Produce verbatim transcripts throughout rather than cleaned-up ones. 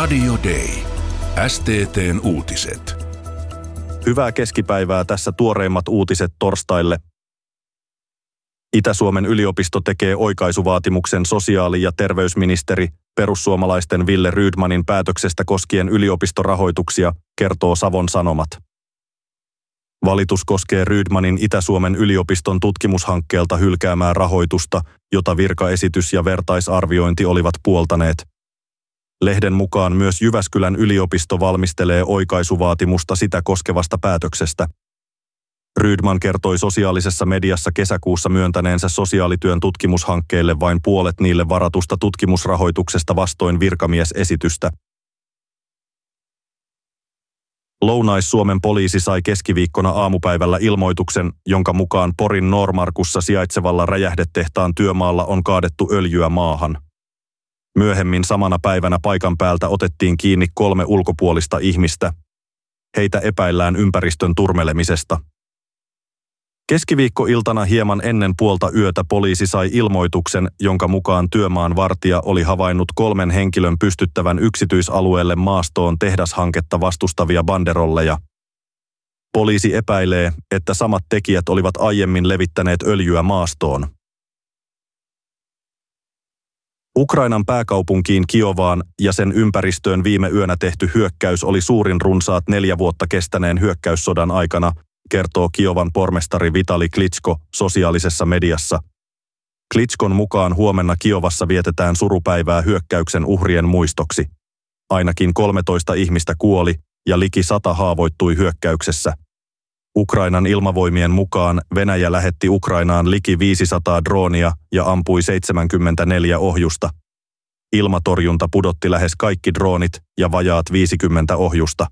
Radio Day. S T T:n uutiset. Hyvää keskipäivää, tässä tuoreimmat uutiset torstaille. Itä-Suomen yliopisto tekee oikaisuvaatimuksen sosiaali- ja terveysministeri perussuomalaisten Wille Rydmanin päätöksestä koskien yliopistorahoituksia, kertoo Savon Sanomat. Valitus koskee Rydmanin Itä-Suomen yliopiston tutkimushankkeelta hylkäämää rahoitusta, jota virkaesitys ja vertaisarviointi olivat puoltaneet. Lehden mukaan myös Jyväskylän yliopisto valmistelee oikaisuvaatimusta sitä koskevasta päätöksestä. Rydman kertoi sosiaalisessa mediassa kesäkuussa myöntäneensä sosiaalityön tutkimushankkeille vain puolet niille varatusta tutkimusrahoituksesta vastoin virkamiesesitystä. Lounais-Suomen poliisi sai keskiviikkona aamupäivällä ilmoituksen, jonka mukaan Porin Noormarkussa sijaitsevalla räjähdetehtaan työmaalla on kaadettu öljyä maahan. Myöhemmin samana päivänä paikan päältä otettiin kiinni kolme ulkopuolista ihmistä. Heitä epäillään ympäristön turmelemisesta. Keskiviikkoiltana hieman ennen puolta yötä poliisi sai ilmoituksen, jonka mukaan työmaan vartija oli havainnut kolmen henkilön pystyttävän yksityisalueelle maastoon tehdashanketta vastustavia banderolleja. Poliisi epäilee, että samat tekijät olivat aiemmin levittäneet öljyä maastoon. Ukrainan pääkaupunkiin Kiovaan ja sen ympäristöön viime yönä tehty hyökkäys oli suurin runsaat neljä vuotta kestäneen hyökkäyssodan aikana, kertoo Kiovan pormestari Vitali Klitschko sosiaalisessa mediassa. Klitschkon mukaan huomenna Kiovassa vietetään surupäivää hyökkäyksen uhrien muistoksi. Ainakin kolmetoista ihmistä kuoli ja liki sata haavoittui hyökkäyksessä. Ukrainan ilmavoimien mukaan Venäjä lähetti Ukrainaan liki viisisataa droonia ja ampui seitsemänkymmentäneljä ohjusta. Ilmatorjunta pudotti lähes kaikki droonit ja vajaat viisikymmentä ohjusta.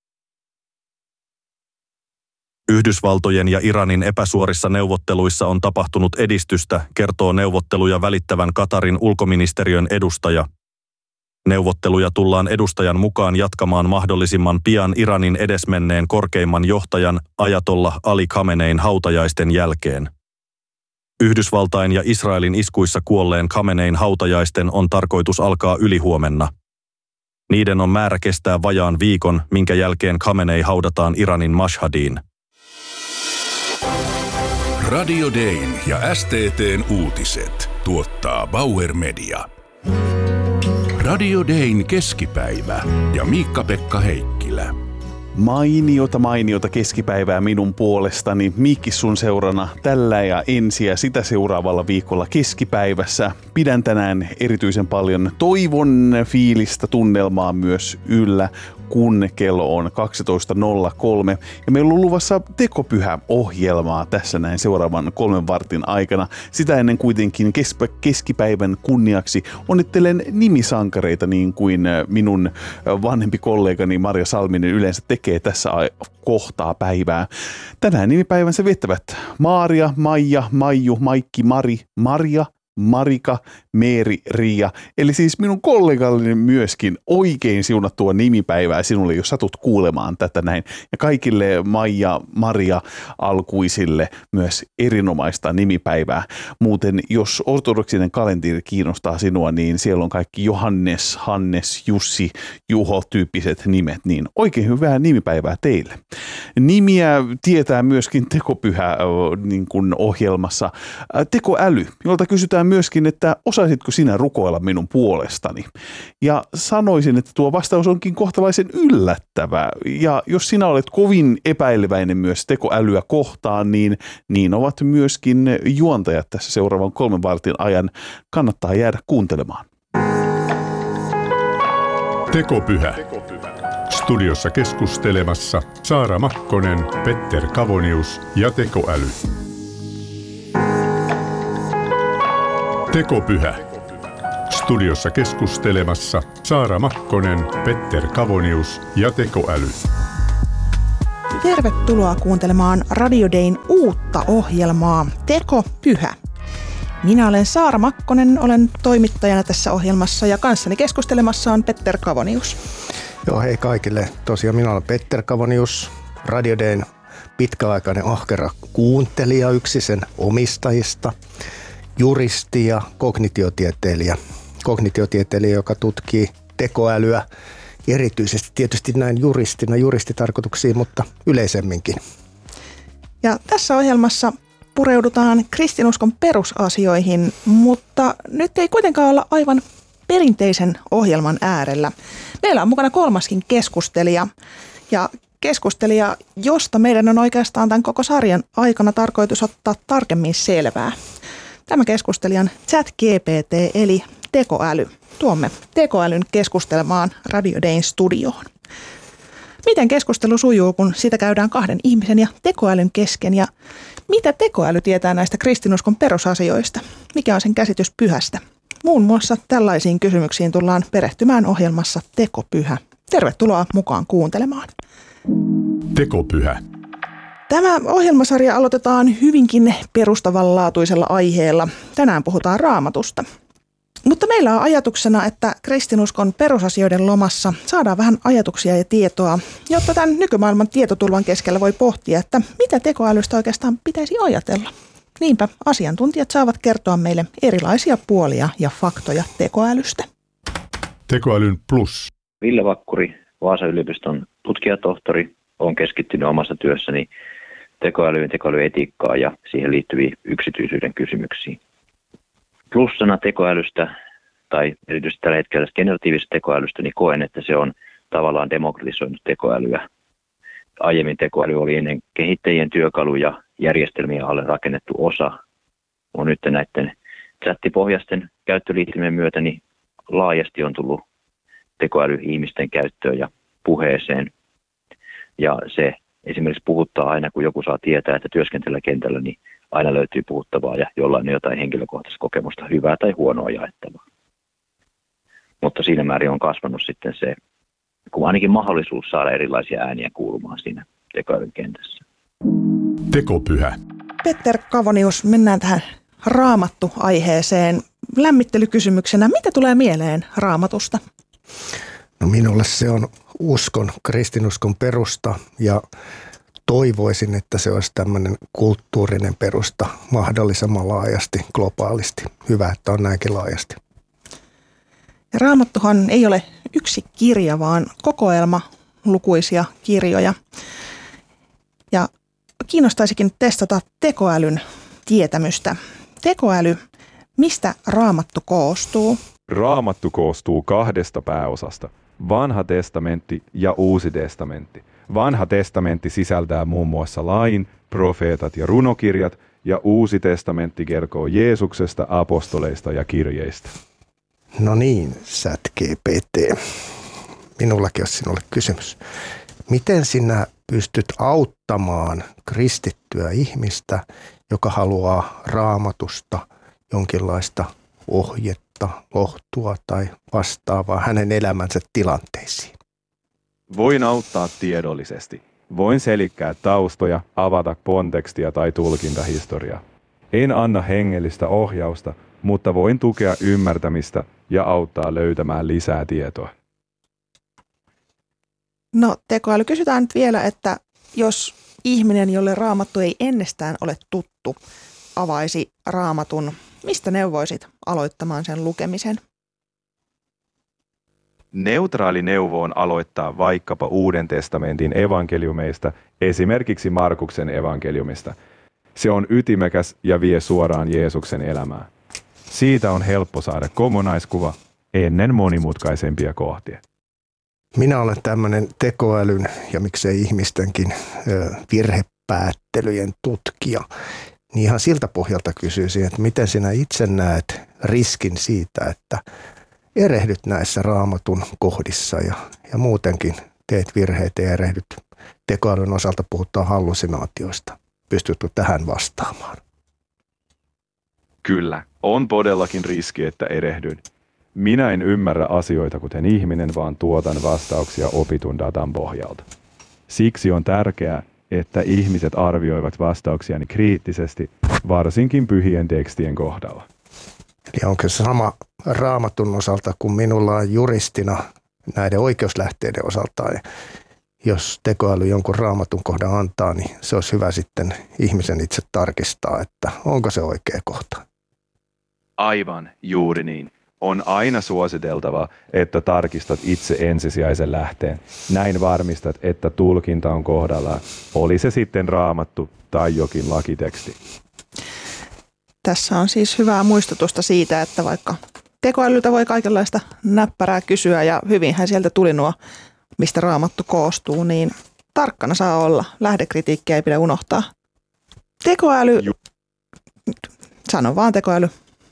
Yhdysvaltojen ja Iranin epäsuorissa neuvotteluissa on tapahtunut edistystä, kertoo neuvotteluja välittävän Katarin ulkoministeriön edustaja. Neuvotteluja tullaan edustajan mukaan jatkamaan mahdollisimman pian Iranin edesmenneen korkeimman johtajan Ajatollah Ali Khamenein hautajaisten jälkeen. Yhdysvaltain ja Israelin iskuissa kuolleen Khamenein hautajaisten on tarkoitus alkaa ylihuomenna. Niiden on määrä kestää vajaan viikon, minkä jälkeen Khamenei haudataan Iranin Mashhadiin. Radio Dayn ja S T T:n uutiset tuottaa Bauer Media. Radio Dayn keskipäivä ja Miikka-Pekka Heikkilä. Mainiota, mainiota keskipäivää minun puolestani. Miikki sun seurana tällä ja ensi ja sitä seuraavalla viikolla keskipäivässä. Pidän tänään erityisen paljon toivon fiilistä tunnelmaa myös yllä, kun kello on kaksitoista nolla kolme. Ja meillä on luvassa tekopyhä-ohjelmaa tässä näin seuraavan kolmen vartin aikana. Sitä ennen kuitenkin keskipäivän kunniaksi onnittelen nimisankareita niin kuin minun vanhempi kollegani Marja Salminen yleensä tekee tässä kohtaa päivää. Tänään nimipäivänsä viettävät Maaria, Maija, Maiju, Maikki, Mari, Marja, Marika, Meeri, Riia, eli siis minun kollegallinen myöskin oikein siunattua nimipäivää sinulle, jos satut kuulemaan tätä näin. Ja kaikille Maija, Maria alkuisille myös erinomaista nimipäivää. Muuten, jos ortodoksinen kalenteri kiinnostaa sinua, niin siellä on kaikki Johannes, Hannes, Jussi, Juho tyyppiset nimet, niin oikein hyvää nimipäivää teille. Nimiä tietää myöskin tekopyhä niin kuin ohjelmassa tekoäly, jolta kysytään myöskin, että osaisitko sinä rukoilla minun puolestani? Ja sanoisin, että tuo vastaus onkin kohtalaisen yllättävä. Ja jos sinä olet kovin epäileväinen myös tekoälyä kohtaan, niin niin ovat myöskin juontajat tässä seuraavan kolmen vartin ajan. Kannattaa jäädä kuuntelemaan. Tekopyhä. Studiossa keskustelemassa Saara Makkonen, Petter Kavonius ja tekoäly. Tekopyhä. Studiossa keskustelemassa Saara Makkonen, Petter Kavonius ja tekoäly. Tervetuloa kuuntelemaan Radio Dayn uutta ohjelmaa Tekopyhä. Minä olen Saara Makkonen, olen toimittajana tässä ohjelmassa ja kanssani keskustelemassa on Petter Kavonius. Joo, hei kaikille. Tosiaan minä olen Petter Kavonius, Radio Dayn pitkäaikainen ahkera kuuntelija, yksi sen omistajista. Juristi ja kognitiotieteilijä. Kognitiotieteilijä, joka tutkii tekoälyä, erityisesti tietysti näin juristina, juristitarkoituksiin, mutta yleisemminkin. Ja tässä ohjelmassa pureudutaan kristinuskon perusasioihin, mutta nyt ei kuitenkaan olla aivan perinteisen ohjelman äärellä. Meillä on mukana kolmaskin keskustelija ja keskustelija, josta meidän on oikeastaan tämän koko sarjan aikana tarkoitus ottaa tarkemmin selvää. Tämä keskustelija on ChatGPT eli tekoäly. Tuomme tekoälyn keskustelemaan Radio Dayn studioon. Miten keskustelu sujuu, kun sitä käydään kahden ihmisen ja tekoälyn kesken? Ja mitä tekoäly tietää näistä kristinuskon perusasioista? Mikä on sen käsitys pyhästä? Muun muassa tällaisiin kysymyksiin tullaan perehtymään ohjelmassa Tekopyhä. Tervetuloa mukaan kuuntelemaan. Tekopyhä. Tämä ohjelmasarja aloitetaan hyvinkin perustavanlaatuisella aiheella. Tänään puhutaan Raamatusta. Mutta meillä on ajatuksena, että kristinuskon perusasioiden lomassa saadaan vähän ajatuksia ja tietoa, jotta tämän nykymaailman tietotulvan keskellä voi pohtia, että mitä tekoälystä oikeastaan pitäisi ajatella. Niinpä asiantuntijat saavat kertoa meille erilaisia puolia ja faktoja tekoälystä. Tekoälyn plus. Ville Vakkuri, Vaasan yliopiston tutkijatohtori, on keskittynyt omassa työssäni tekoälyyn, tekoälyetiikkaan ja siihen liittyviin yksityisyyden kysymyksiin. Plussana tekoälystä, tai erityisesti tällä hetkellä generatiivisesta tekoälystä, niin koen, että se on tavallaan demokratisoinut tekoälyä. Aiemmin tekoäly oli ennen kehittäjien työkaluja, järjestelmien alle rakennettu osa. On nyt näiden chattipohjaisten käyttöliittymien myötä niin laajasti on tullut tekoäly ihmisten käyttöön ja puheeseen. Ja se esimerkiksi puhuttaa aina, kun joku saa tietää, että työskentellä kentällä, niin aina löytyy puhuttavaa ja jollain on jotain henkilökohtaista kokemusta, hyvää tai huonoa jaettavaa. Mutta siinä määrin on kasvanut sitten se, kun ainakin mahdollisuus saada erilaisia ääniä kuulumaan siinä tekoälyn kentässä. Tekopyhä. Petter Kavonius, mennään tähän Raamattu-aiheeseen. Lämmittelykysymyksenä, mitä tulee mieleen Raamatusta? No minulle se on uskon, kristinuskon perusta ja toivoisin, että se olisi tämmöinen kulttuurinen perusta mahdollisimman laajasti, globaalisti. Hyvä, että on näinkin laajasti. Ja Raamattuhan ei ole yksi kirja, vaan kokoelma lukuisia kirjoja. Ja kiinnostaisikin testata tekoälyn tietämystä. Tekoäly, mistä Raamattu koostuu? Raamattu koostuu kahdesta pääosasta, Vanha testamentti ja Uusi testamentti. Vanha testamentti sisältää muun muassa lain, profeetat ja runokirjat, ja Uusi testamentti kertoo Jeesuksesta, apostoleista ja kirjeistä. No niin, ChatGPT. Minullakin on sinulle kysymys. Miten sinä pystyt auttamaan kristittyä ihmistä, joka haluaa Raamatusta jonkinlaista ohjetta, lohtua tai vastaavaa hänen elämänsä tilanteisiin? Voin auttaa tiedollisesti. Voin selittää taustoja, avata kontekstia tai tulkintahistoriaa. En anna hengellistä ohjausta, mutta voin tukea ymmärtämistä ja auttaa löytämään lisää tietoa. No tekoäly, kysytään nyt vielä, että jos ihminen, jolle Raamattu ei ennestään ole tuttu, avaisi Raamatun, mistä neuvoisit aloittamaan sen lukemisen? Neutraali neuvo on aloittaa vaikkapa Uuden testamentin evankeliumeista, esimerkiksi Markuksen evankeliumista. Se on ytimekäs ja vie suoraan Jeesuksen elämään. Siitä on helppo saada kokonaiskuva ennen monimutkaisempia kohtia. Minä olen tämmöinen tekoälyn ja miksei ihmistenkin virhepäättelyjen tutkija. Niin ihan siltä pohjalta kysyisin, että miten sinä itse näet riskin siitä, että erehdyt näissä Raamatun kohdissa ja, ja muutenkin teet virheitä ja erehdyt. Tekoälyn osalta puhutaan hallusinaatioista. Pystytkö tähän vastaamaan? Kyllä, on todellakin riski, että erehdyn. Minä en ymmärrä asioita kuten ihminen, vaan tuotan vastauksia opitun datan pohjalta. Siksi on tärkeää, että ihmiset arvioivat vastauksiani kriittisesti, varsinkin pyhien tekstien kohdalla. Eli onko se sama Raamatun osalta kuin minulla on juristina näiden oikeuslähteiden osalta? Jos tekoäly jonkun Raamatun kohdan antaa, niin se olisi hyvä sitten ihmisen itse tarkistaa, että onko se oikea kohta. Aivan, juuri niin. On aina suositeltavaa, että tarkistat itse ensisijaisen lähteen. Näin varmistat, että tulkinta on kohdallaan. Oli se sitten Raamattu tai jokin lakiteksti. Tässä on siis hyvää muistutusta siitä, että vaikka tekoälyltä voi kaikenlaista näppärää kysyä ja hyvinhän sieltä tuli nuo, mistä Raamattu koostuu, niin tarkkana saa olla. Lähdekritiikkiä ei pidä unohtaa. Tekoäly, sano vaan tekoäly.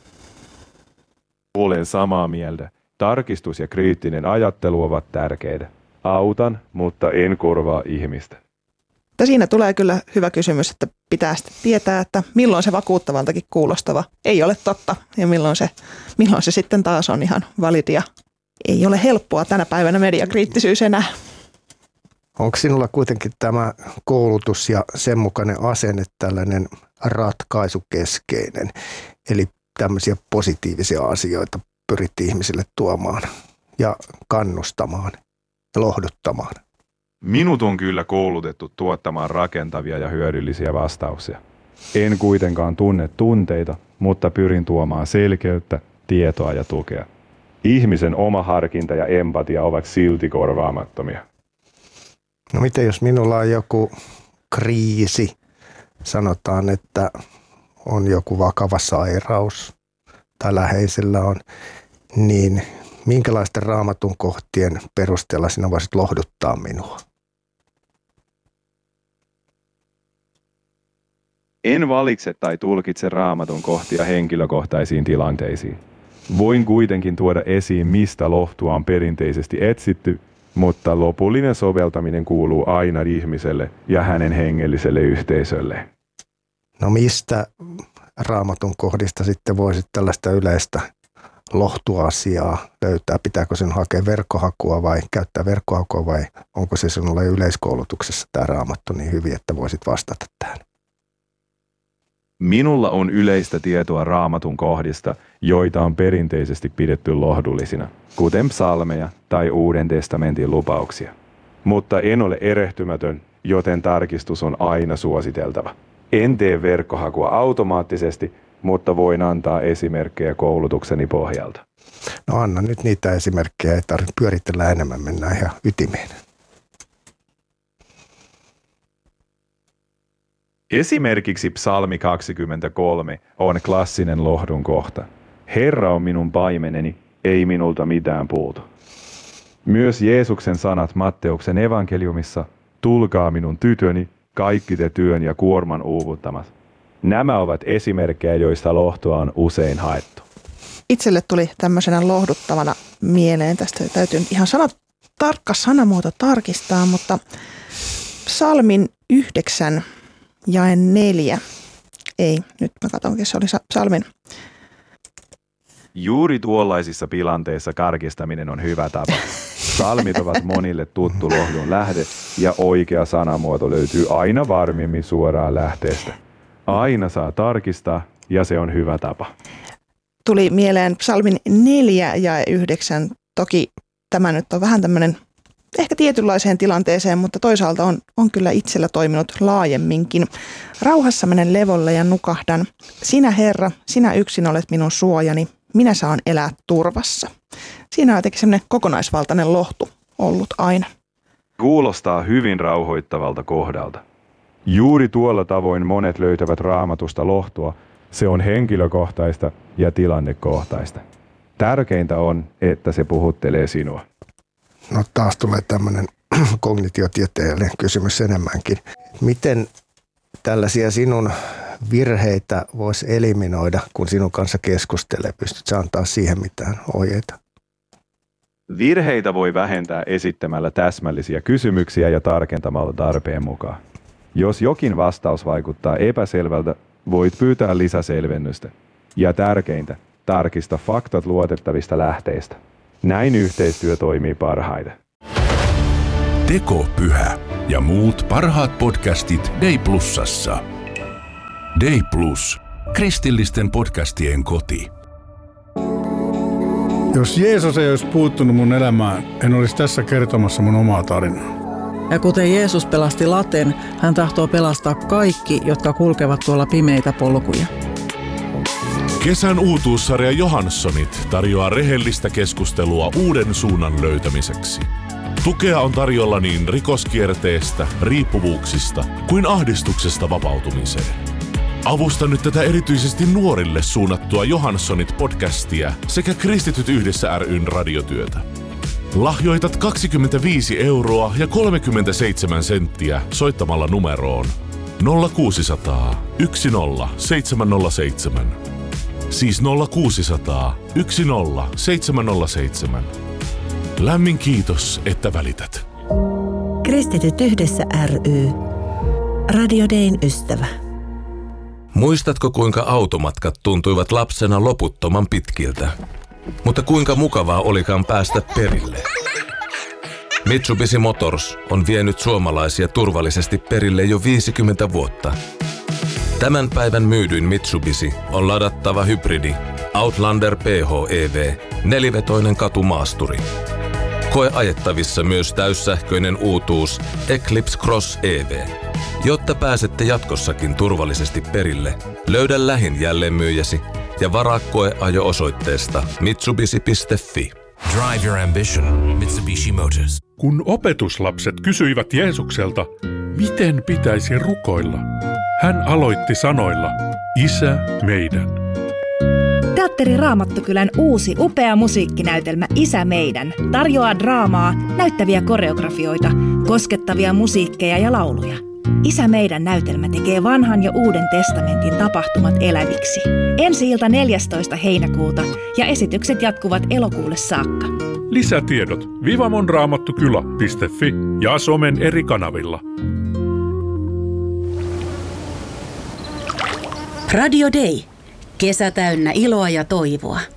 Olen samaa mieltä. Tarkistus ja kriittinen ajattelu ovat tärkeitä. Autan, mutta en korvaa ihmistä. Mutta siinä tulee kyllä hyvä kysymys, että pitää sitten tietää, että milloin se vakuuttavaltakin kuulostava ei ole totta ja milloin se, milloin se sitten taas on ihan validia. Ei ole helppoa tänä päivänä mediakriittisyys enää. Onko sinulla kuitenkin tämä koulutus ja sen mukainen asenne tällainen ratkaisukeskeinen, eli tämmöisiä positiivisia asioita pyrit ihmisille tuomaan ja kannustamaan ja lohduttamaan? Minut on kyllä koulutettu tuottamaan rakentavia ja hyödyllisiä vastauksia. En kuitenkaan tunne tunteita, mutta pyrin tuomaan selkeyttä, tietoa ja tukea. Ihmisen oma harkinta ja empatia ovat silti korvaamattomia. No miten jos minulla on joku kriisi, sanotaan, että on joku vakava sairaus tai läheisellä on, niin minkälaisten Raamatun kohtien perusteella sinä voisit lohduttaa minua? En valitse tai tulkitse Raamatun kohtia henkilökohtaisiin tilanteisiin. Voin kuitenkin tuoda esiin, mistä lohtua on perinteisesti etsitty, mutta lopullinen soveltaminen kuuluu aina ihmiselle ja hänen hengelliselle yhteisölle. No mistä Raamatun kohdista sitten voisit tällaista yleistä lohtuasiaa löytää? Pitääkö sen hakea verkkohakua vai käyttää verkkohakua vai onko se sinulle yleiskoulutuksessa tämä Raamattu niin hyvin, että voisit vastata tähän? Minulla on yleistä tietoa Raamatun kohdista, joita on perinteisesti pidetty lohdullisina, kuten psalmeja tai Uuden testamentin lupauksia. Mutta en ole erehtymätön, joten tarkistus on aina suositeltava. En tee verkkohakua automaattisesti, mutta voin antaa esimerkkejä koulutukseni pohjalta. No anna nyt niitä esimerkkejä, ei tarvitse pyöritellä enemmän, mennään ihan ytimeen. Esimerkiksi psalmi kaksikymmentäkolme on klassinen lohdun kohta. Herra on minun paimeneni, ei minulta mitään puutu. Myös Jeesuksen sanat Matteuksen evankeliumissa, tulkaa minun tytöni, kaikki te työn ja kuorman uuvuttamat. Nämä ovat esimerkkejä, joista lohtua on usein haettu. Itselle tuli tämmöisenä lohduttavana mieleen, tästä täytyy ihan sana, tarkka sanamuoto tarkistaa, mutta psalmin yhdeksän jae neljä. Ei, nyt mä katson, se oli psalmin. Juuri tuollaisissa tilanteissa karkistaminen on hyvä tapa. Psalmit ovat monille tuttu lohdun lähde ja oikea sanamuoto löytyy aina varmemmin suoraan lähteestä. Aina saa tarkistaa ja se on hyvä tapa. Tuli mieleen psalmin neljä jae yhdeksän. Toki tämä nyt on vähän tämmöinen ehkä tietynlaiseen tilanteeseen, mutta toisaalta on, on kyllä itsellä toiminut laajemminkin. Rauhassa menen levolle ja nukahdan. Sinä Herra, sinä yksin olet minun suojani. Minä saan elää turvassa. Siinä on jotenkin semmoinen kokonaisvaltainen lohtu ollut aina. Kuulostaa hyvin rauhoittavalta kohdalta. Juuri tuolla tavoin monet löytävät Raamatusta lohtua. Se on henkilökohtaista ja tilannekohtaista. Tärkeintä on, että se puhuttelee sinua. No taas tulee tämmöinen kognitiotieteellinen kysymys enemmänkin. Miten tällaisia sinun virheitä voisi eliminoida, kun sinun kanssa keskustelee? Pystytkö antaa siihen mitään ohjeita? Virheitä voi vähentää esittämällä täsmällisiä kysymyksiä ja tarkentamalla tarpeen mukaan. Jos jokin vastaus vaikuttaa epäselvältä, voit pyytää lisäselvennystä. Ja tärkeintä, tarkista faktat luotettavista lähteistä. Näin yhteistyö toimii parhaiten. Tekopyhä ja muut parhaat podcastit Day Plusassa. Day Plus, kristillisten podcastien koti. Jos Jeesus ei olisi puuttunut mun elämään, en olisi tässä kertomassa mun omaa tarinaa. Ja kuten Jeesus pelasti laten, hän tahtoo pelastaa kaikki, jotka kulkevat tuolla pimeitä polkuja. Kesän uutuussarja Johanssonit tarjoaa rehellistä keskustelua uuden suunnan löytämiseksi. Tukea on tarjolla niin rikoskierteestä, riippuvuuksista kuin ahdistuksesta vapautumiseen. Avusta nyt tätä erityisesti nuorille suunnattua Johanssonit-podcastia sekä Kristityt yhdessä ry:n radiotyötä. Lahjoitat kaksikymmentäviisi euroa ja kolmekymmentäseitsemän senttiä soittamalla numeroon nolla kuusisataa yksi nolla seitsemän nolla seitsemän. Siis nolla kuusisataa yksi nolla seitsemän nolla seitsemän. Lämmin kiitos, että välität. Kristityt yhdessä ry. Radio Dayn ystävä. Muistatko, kuinka automatkat tuntuivat lapsena loputtoman pitkiltä? Mutta kuinka mukavaa olikaan päästä perille? Mitsubishi Motors on vienyt suomalaisia turvallisesti perille jo viisikymmentä vuotta. Tämän päivän myydyin Mitsubishi on ladattava hybridi Outlander P H E V, nelivetoinen katumaasturi. Koe ajettavissa myös täyssähköinen uutuus Eclipse Cross E V. Jotta pääsette jatkossakin turvallisesti perille, löydä lähin jälleenmyyjäsi ja varaa koeajo osoitteesta mitsubishi piste fi. Drive your ambition, Mitsubishi Motors. Kun opetuslapset kysyivät Jeesukselta, miten pitäisi rukoilla, hän aloitti sanoilla, Isä meidän. Teatteri Raamattukylän uusi upea musiikkinäytelmä Isä meidän tarjoaa draamaa, näyttäviä koreografioita, koskettavia musiikkeja ja lauluja. Isä meidän näytelmä tekee vanhan ja uuden testamentin tapahtumat eläviksi. Ensi-ilta neljästoista heinäkuuta ja esitykset jatkuvat elokuulle saakka. Lisätiedot vivamonraamattukylä piste fi ja somen eri kanavilla. Radio Day. Kesä täynnä iloa ja toivoa.